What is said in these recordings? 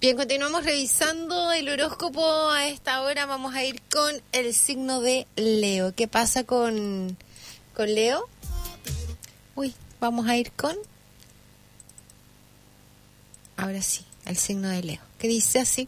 Bien, continuamos revisando el horóscopo. A esta hora vamos a ir con el signo de Leo. ¿Qué pasa con Leo? Vamos a ir con... Ahora sí, el signo de Leo, que dice así.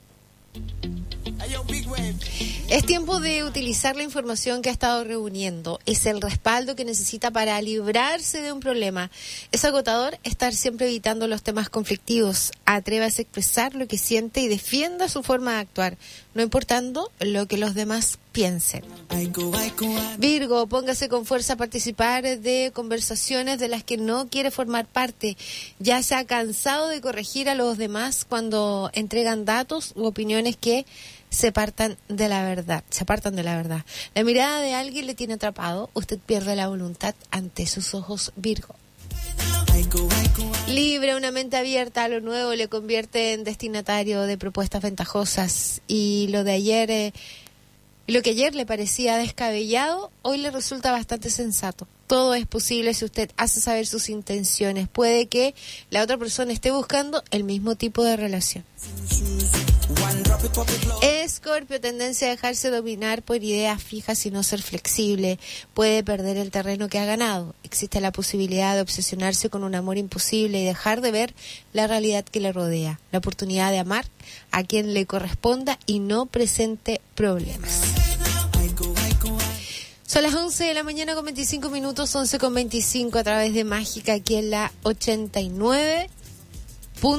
Es tiempo de utilizar la información que ha estado reuniendo. Es el respaldo que necesita para librarse de un problema. Es agotador estar siempre evitando los temas conflictivos. Atrévase a expresar lo que siente y defienda su forma de actuar, no importando lo que los demás piensen. Virgo, póngase con fuerza a participar de conversaciones de las que no quiere formar parte. Ya se ha cansado de corregir a los demás cuando entregan datos u opiniones que se apartan de la verdad. La mirada de alguien le tiene atrapado. Usted pierde la voluntad ante sus ojos, Virgo. Libra, una mente abierta a lo nuevo le convierte en destinatario de propuestas ventajosas, y lo que ayer le parecía descabellado, hoy le resulta bastante sensato. Todo es posible si usted hace saber sus intenciones. Puede que la otra persona esté buscando el mismo tipo de relación. Escorpio, tendencia a dejarse dominar por ideas fijas y no ser flexible. Puede perder el terreno que ha ganado. Existe la posibilidad de obsesionarse con un amor imposible y dejar de ver la realidad que le rodea. La oportunidad de amar a quien le corresponda y no presente problemas. Son las 11 de la mañana con 25 minutos, 11 con 25 a través de Mágica aquí en la 89.